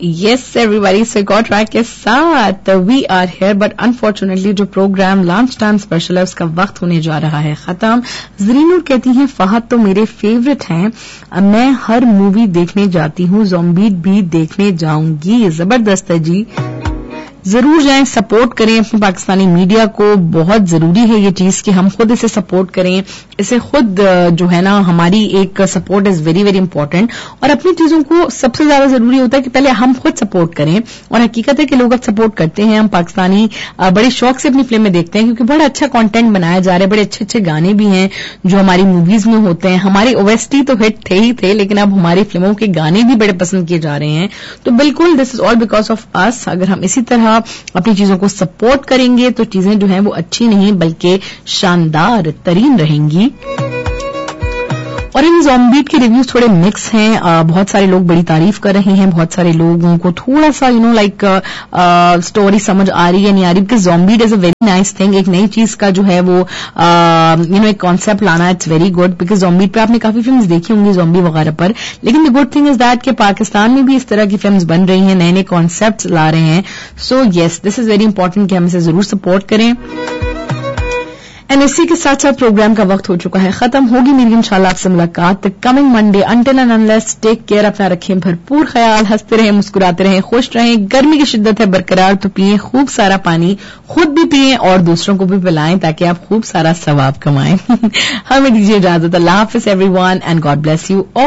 Yes everybody, सो got track के साथ we are here, but unfortunately जो प्रोग्राम लंच टाइम स्पेशल है उसका वक्त होने जा रहा है खत्म। ज़रीनूर कहती हैं फहद तो मेरे फेवरेट हैं, मैं हर मूवी देखने जाती हूँ, ज़ॉम्बी भी देखने जाऊंगी। जबरदस्त है जी, जरूर जाएं, सपोर्ट करें अपनी पाकिस्तानी मीडिया को। बहुत जरूरी है ये चीज कि हम खुद इसे सपोर्ट करें, इसे खुद जो है ना हमारी एक support is very very important. और अपनी चीजों को सबसे ज्यादा जरूरी होता है कि पहले हम खुद सपोर्ट करें। और हकीकत है कि लोग अब सपोर्ट करते हैं, हम पाकिस्तानी बड़े शौक से अपनी फिल्में देखते हैं क्योंकि बड़ा अच्छा कंटेंट बनाया जा रहा है, बड़े अच्छे अच्छे गाने भी हैं जो हमारी मूवीज में होते हैं। हमारे ओएसटी तो हिट थे ही थे, लेकिन अब हमारी फिल्मों के गाने भी बड़े पसंद किए जा रहे हैं। तो बिल्कुल this is all because of us. अगर हम इसी तरह अपनी चीजों को सपोर्ट करेंगे तो चीजें जो हैं वो अच्छी नहीं बल्कि शानदार तरीन रहेंगी। और इन ज़ॉम्बीट के रिव्यूज थोड़े मिक्स हैं, बहुत सारे लोग बड़ी तारीफ कर रहे हैं, बहुत सारे लोगों को थोड़ा सा लाइक स्टोरी समझ आ रही है नहीं आ रही, because ज़ॉम्बीट is a very nice thing. एक नई चीज का जो है वो एक कॉन्सेप्ट लाना, इट्स वेरी गुड, बिकॉज ज़ॉम्बीट पे आपने काफी फिल्म्स देखी होंगी ज़ॉम्बी वगैरह पर, लेकिन the good thing is that कि पाकिस्तान में भी इस तरह की फिल्म्स बन रही हैं, नए नए कॉन्सेप्ट ला रहे हैं। So yes, this is very important कि हम इसे जरूर सपोर्ट करें। एंड इसी के साथ साथ प्रोग्राम का वक्त हो चुका है खत्म। होगी मेरी इंशाल्लाह आपसे मुलाकात coming Monday. Until and unless take care, अपना रखें भरपूर ख्याल, हंसते रहें, मुस्कुराते रहें, खुश रहें। गर्मी की शिद्दत है बरकरार तो पिएं खूब सारा पानी, खुद भी पिएं और दूसरों को भी पिलाएं ताकि आप खूब सारा सवाब कमाएं। हमें दीजिए इजाजत। अल्लाह हाफिज everyone and God bless you.